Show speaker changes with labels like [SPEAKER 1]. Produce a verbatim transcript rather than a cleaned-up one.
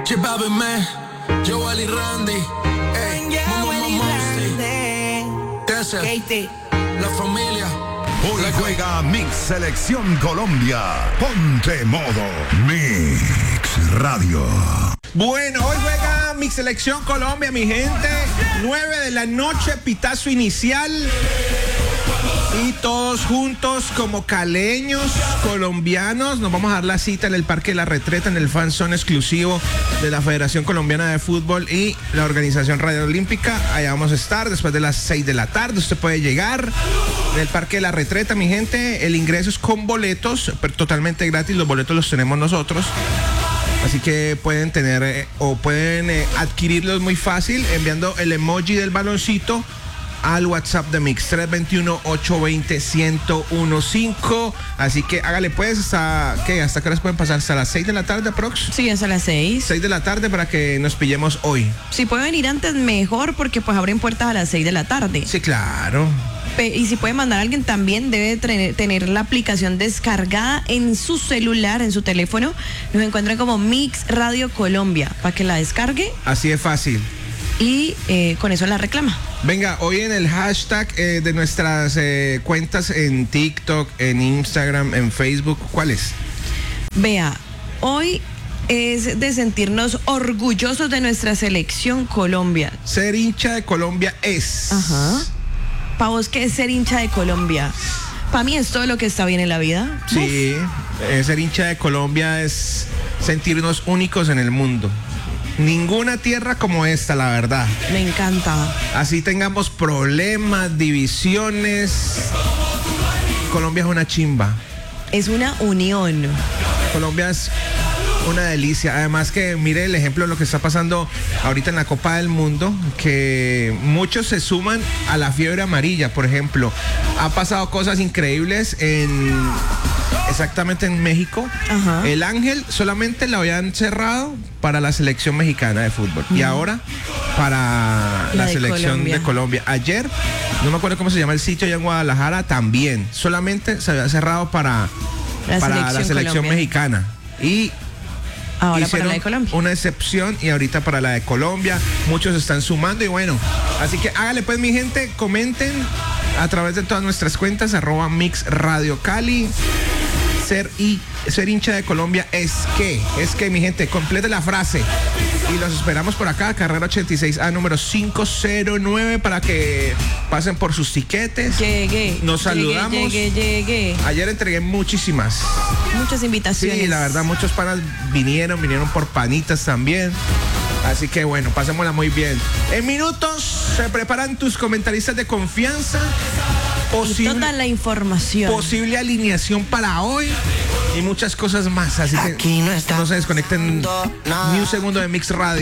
[SPEAKER 1] J Balvin, Joel y Randy, ey, Momo Momosi, Katy, la familia.
[SPEAKER 2] Hoy juega Mix Selección Colombia. Ponte modo Mix Radio.
[SPEAKER 3] Bueno, hoy juega Mix Selección Colombia, mi gente. nueve de la noche, pitazo inicial. Y todos juntos como caleños, colombianos, nos vamos a dar la cita en el Parque de la Retreta, en el fan zone exclusivo de la Federación Colombiana de Fútbol y la Organización Radio Olímpica. Allá vamos a estar después de las seis de la tarde. Usted puede llegar en el Parque de la Retreta, mi gente. El ingreso es con boletos, pero totalmente gratis. Los boletos los tenemos nosotros. Así que pueden tener eh, o pueden eh, adquirirlos muy fácil enviando el emoji del baloncito al WhatsApp de Mix tres dos uno, ocho dos cero, uno cero uno cinco. Así que hágale pues hasta ¿qué? ¿Hasta qué horas pueden pasar? ¿Hasta las seis de la tarde aprox?
[SPEAKER 4] Sí, hasta las seis.
[SPEAKER 3] seis de la tarde para que nos pillemos hoy.
[SPEAKER 4] Si puede venir antes mejor porque pues abren puertas a las seis de la tarde.
[SPEAKER 3] Sí, claro.
[SPEAKER 4] Y si puede mandar a alguien también debe tener la aplicación descargada en su celular, en su teléfono. Nos encuentran como Mix Radio Colombia para que la descargue.
[SPEAKER 3] Así de fácil.
[SPEAKER 4] Y eh, con eso la reclama.
[SPEAKER 3] Venga, hoy en el hashtag eh, de nuestras eh, cuentas en TikTok, en Instagram, en Facebook, ¿cuál es?
[SPEAKER 4] Vea, hoy es de sentirnos orgullosos de nuestra selección Colombia.
[SPEAKER 3] Ser hincha de Colombia es.
[SPEAKER 4] Ajá. ¿Para vos qué es ser hincha de Colombia? Para mí es todo lo que está bien en la vida.
[SPEAKER 3] Sí, eh, ser hincha de Colombia es sentirnos únicos en el mundo. Ninguna tierra como esta, la verdad.
[SPEAKER 4] Me encanta.
[SPEAKER 3] Así tengamos problemas, divisiones. Colombia es una chimba.
[SPEAKER 4] Es una unión.
[SPEAKER 3] Colombia es una delicia. Además que mire el ejemplo de lo que está pasando ahorita en la Copa del Mundo, que muchos se suman a la fiebre amarilla, por ejemplo. Ha pasado cosas increíbles en exactamente en México.
[SPEAKER 4] Ajá.
[SPEAKER 3] El Ángel solamente lo habían cerrado para la selección mexicana de fútbol. Uh-huh. Y ahora para la, la de selección Colombia. de Colombia. Ayer, no me acuerdo cómo se llama el sitio allá en Guadalajara, también. Solamente se había cerrado para
[SPEAKER 4] la
[SPEAKER 3] para
[SPEAKER 4] selección
[SPEAKER 3] la selección
[SPEAKER 4] Colombia.
[SPEAKER 3] mexicana. Y
[SPEAKER 4] ahora
[SPEAKER 3] hicieron
[SPEAKER 4] para la de Colombia.
[SPEAKER 3] Una excepción y ahorita para la de Colombia. Muchos están sumando y bueno, así que hágale pues mi gente, comenten a través de todas nuestras cuentas, arroba Mix Radio Cali. Ser, y, ser hincha de Colombia es que, es que mi gente, complete la frase. Y los esperamos por acá, carrera ochenta y seis A, número cinco cero nueve, para que pasen por sus tiquetes.
[SPEAKER 4] Llegué.
[SPEAKER 3] Nos saludamos.
[SPEAKER 4] Llegué, llegué, llegué.
[SPEAKER 3] Ayer entregué muchísimas.
[SPEAKER 4] Muchas invitaciones.
[SPEAKER 3] Sí, la verdad, muchos panas vinieron, vinieron por panitas también. Así que bueno, pasémosla muy bien. En minutos se preparan tus comentaristas de confianza. Posible,
[SPEAKER 4] y toda la información.
[SPEAKER 3] Posible alineación para hoy y muchas cosas más. Así que
[SPEAKER 1] Aquí no,
[SPEAKER 3] no se desconecten
[SPEAKER 1] no.
[SPEAKER 3] ni un segundo de Mix Radio.